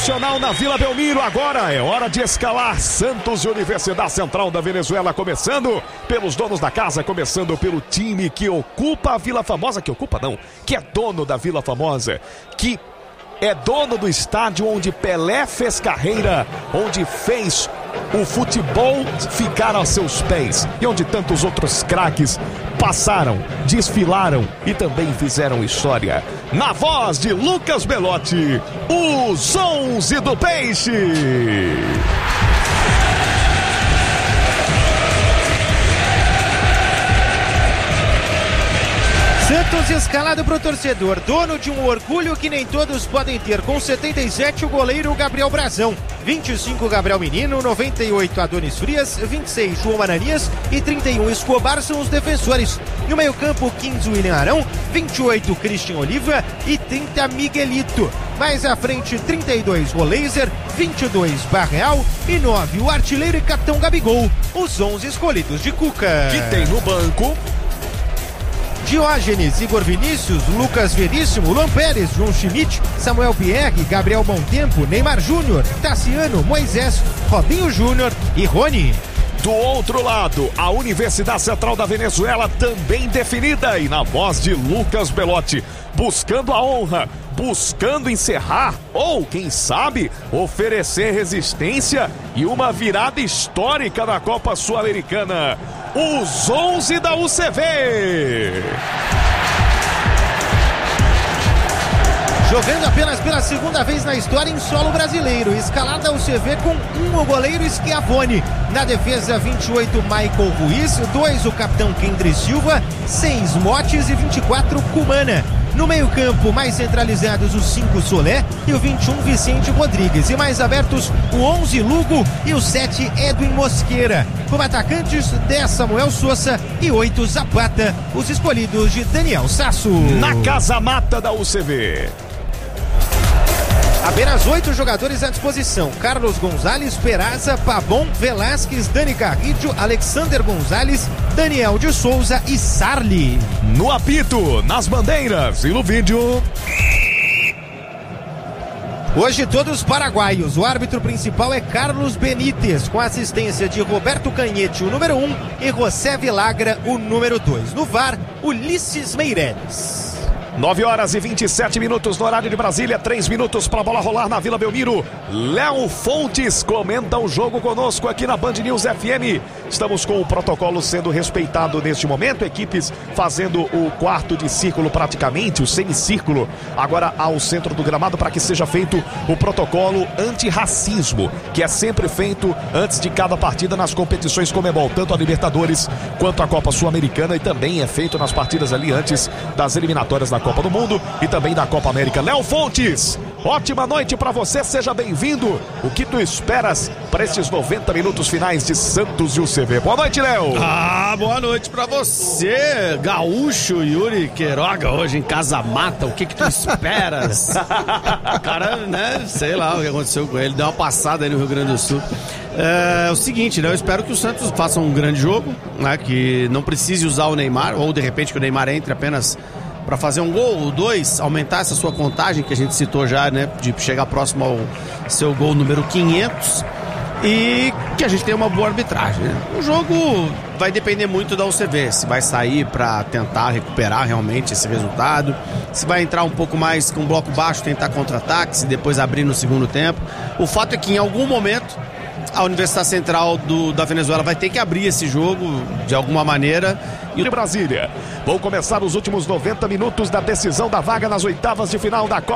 tradicional na Vila Belmiro. Agora é hora de escalar. Santos e Universidade Central da Venezuela, começando pelos donos da casa, começando pelo time que ocupa a Vila Famosa, que é dono da Vila Famosa, que é dono do estádio onde Pelé fez carreira, onde fez o futebol ficar aos seus pés e onde tantos outros craques passaram, desfilaram e também fizeram história. Na voz de Lucas Belotti, os 11 do Peixe. Santos escalado pro torcedor, dono de um orgulho que nem todos podem ter. Com 77, o goleiro Gabriel Brazão, 25, Gabriel Menino, 98, Adonis Frias, 26, João Ananias e 31, Escobar são os defensores. No meio campo, 15, William Arão, 28, Christian Oliva e 30, Miguelito. Mais à frente, 32, Roleiser, 22, Barreal e 9, o artilheiro e capitão Gabigol. Os 11 escolhidos de Cuca. Que tem no banco Diógenes, Igor Vinícius, Lucas Veríssimo, Luan Pérez, João Schmidt, Samuel Pierre, Gabriel Bom Tempo, Neymar Júnior, Tassiano, Moisés, Robinho Júnior e Rony. Do outro lado, a Universidade Central da Venezuela também definida e na voz de Lucas Belotti, buscando a honra, buscando encerrar ou, quem sabe, oferecer resistência e uma virada histórica na Copa Sul-Americana. Os 11 da UCV. Jogando apenas pela segunda vez na história em solo brasileiro. Escalada UCV com o goleiro Schiavone. Na defesa, 28, Michael Ruiz. 2, o capitão Kendry Silva. 6, Motes e 24, Cumana. No meio campo, mais centralizados, o 5, Solé e o 21, Vicente Rodrigues. E mais abertos, o 11, Lugo e o 7, Edwin Mosqueira. Como atacantes, 10, Samuel Sousa e 8, Zapata. Os escolhidos de Daniel Sasso. Na casa mata da UCV. Apenas 8 jogadores à disposição: Carlos Gonzalez, Peraza, Pabon, Velasquez, Dani Carrillo, Alexander Gonzalez, Daniel de Souza e Sarli. No apito, nas bandeiras e no vídeo. Hoje todos paraguaios. O árbitro principal é Carlos Benítez, com assistência de Roberto Canhete, o número 1, e José Vilagra, o número 2. No VAR, Ulisses Meireles. 9 horas e 27 minutos no horário de Brasília, 3 minutos para a bola rolar na Vila Belmiro. Léo Fontes comenta o jogo conosco aqui na Band News FM. Estamos com o protocolo sendo respeitado neste momento, equipes fazendo o quarto de círculo praticamente, o semicírculo, agora ao centro do gramado para que seja feito o protocolo antirracismo, que é sempre feito antes de cada partida nas competições Conmebol, tanto a Libertadores quanto a Copa Sul-Americana, e também é feito nas partidas ali antes das eliminatórias da Copa do Mundo e também da Copa América. Léo Fontes, ótima noite para você, seja bem-vindo. O que tu esperas para esses 90 minutos finais de Santos e UCV? Boa noite, Léo. Boa noite para você, gaúcho Yuri Queiroga, hoje em Casa Mata. O que tu esperas? O cara, né, sei lá o que aconteceu com ele, deu uma passada aí no Rio Grande do Sul. É o seguinte, né, eu espero que o Santos faça um grande jogo, né, que não precise usar o Neymar, ou de repente que o Neymar entre apenas para fazer um gol ou dois, aumentar essa sua contagem que a gente citou já, né, de chegar próximo ao seu gol número 500, e que a gente tenha uma boa arbitragem, né? O jogo vai depender muito da UCV, se vai sair para tentar recuperar realmente esse resultado, se vai entrar um pouco mais com um bloco baixo, tentar contra-ataques e depois abrir no segundo tempo. O fato é que em algum momento a Universidade Central da Venezuela vai ter que abrir esse jogo de alguma maneira. E de Brasília, vão começar os últimos 90 minutos da decisão da vaga nas oitavas de final da Copa